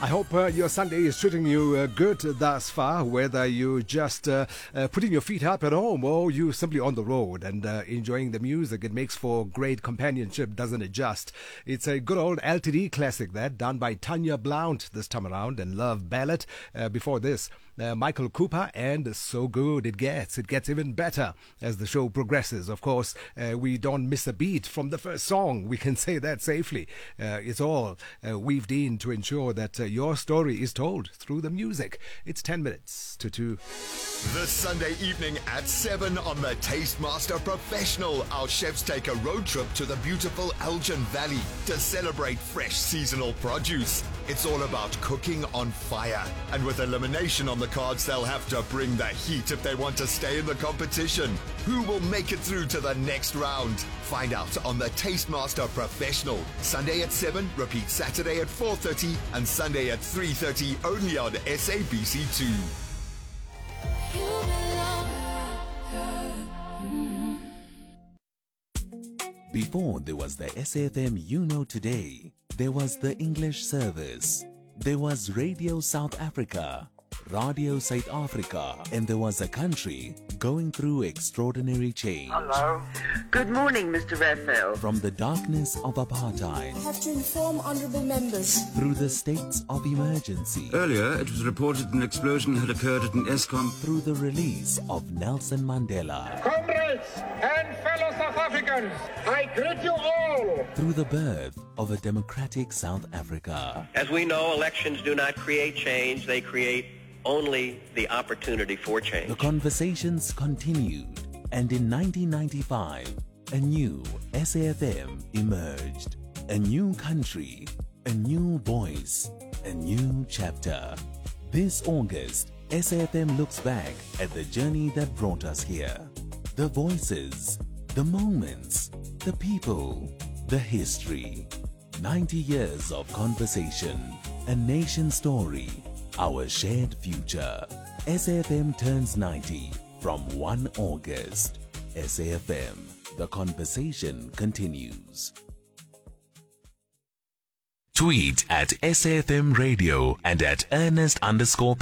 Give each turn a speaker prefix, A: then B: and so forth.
A: I hope your Sunday is treating you good thus far, whether you just putting your feet up at home or you simply on the road and enjoying the music. It makes for great companionship, doesn't it just? It's a good old LTD classic that, done by Tanya Blount this time around, and Love Ballad. Before this, Michael Cooper and So Good It Gets. It gets even better as the show progresses. Of course, we don't miss a beat from the first song. We can say that safely. It's all weaved in to ensure that your story is told through the music. It's 10 minutes to 2.
B: This Sunday evening at 7 on the Tastemaster Professional, our chefs take a road trip to the beautiful Elgin Valley to celebrate fresh seasonal produce. It's all about cooking on fire. And with elimination on the cards, they'll have to bring the heat if they want to stay in the competition. Who will make it through to the next round? Find out on the Tastemaster Professional. Sunday at 7, repeat Saturday at 4:30 and Sunday at 3:30 only on SABC2.
C: Before there was the SAFM you know today, there was the English service. There was Radio South Africa, Radio South Africa, and there was a country going through extraordinary change.
D: Hello. Good morning, Mr. Raphael.
C: From the darkness of apartheid,
E: I have to inform honourable members.
C: through the states of emergency,
F: Earlier, it was reported an explosion had occurred at an ESCOM.
C: through the release of Nelson Mandela,
G: Comrades and fellow South Africans, I greet you all.
C: through the birth of a democratic South Africa.
H: As we know, elections do not create change, they create only the opportunity for change.
C: The conversations continued, and in 1995, a new SAFM emerged. A new country, a new voice, a new chapter. This August, SAFM looks back at the journey that brought us here. The voices, the moments, the people, the history. 90 years of conversation, a nation story, our shared future. SAFM turns 90 from 1 August. SAFM, the conversation continues.
I: Tweet at SAFM Radio and at Ernest_P